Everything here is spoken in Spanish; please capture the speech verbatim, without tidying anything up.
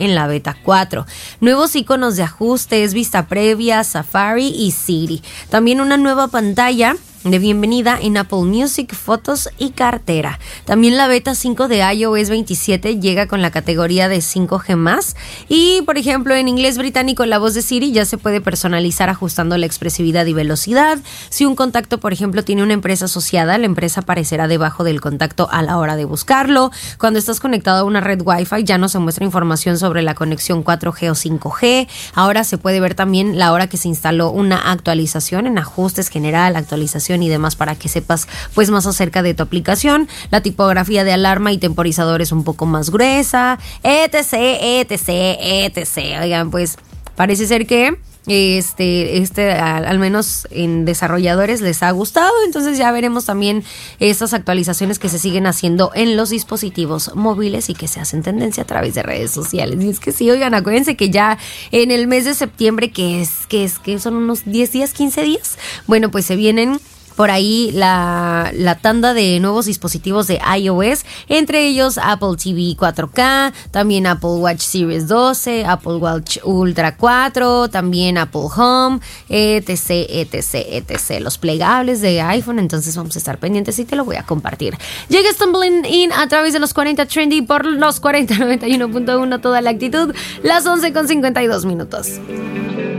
en la beta cuatro. Nuevos iconos de ajustes, vista previa, Safari y Siri. También una nueva pantalla de bienvenida en Apple Music, fotos y cartera. También la beta cinco de i O S veintisiete llega con la categoría de cinco G más. Y, por ejemplo, en inglés británico la voz de Siri ya se puede personalizar ajustando la expresividad y velocidad. Si un contacto, por ejemplo, tiene una empresa asociada, la empresa aparecerá debajo del contacto a la hora de buscarlo. Cuando estás conectado a una red Wi-Fi ya no se muestra información sobre la conexión cuatro G o cinco G. Ahora se puede ver también la hora que se instaló una actualización en ajustes general, actualización y demás, para que sepas pues más acerca de tu aplicación. La tipografía de alarma y temporizador es un poco más gruesa, etc, etc, etc. Oigan, pues parece ser que este, este al, al menos en desarrolladores les ha gustado, entonces ya veremos también estas actualizaciones que se siguen haciendo en los dispositivos móviles y que se hacen tendencia a través de redes sociales. Y es que sí, oigan, acuérdense que ya en el mes de septiembre, que es, que es, que son unos diez días, quince días, bueno, pues se vienen por ahí la, la tanda de nuevos dispositivos de iOS, entre ellos Apple T V cuatro K, también Apple Watch Series doce, Apple Watch Ultra cuatro, también Apple Home, etc, etc, etc. Los plegables de iPhone, entonces vamos a estar pendientes y te lo voy a compartir. Llega Stumbling In a través de los cuarenta Trendy por los cuarenta noventa y uno punto uno, toda la actitud, las once con cincuenta y dos minutos.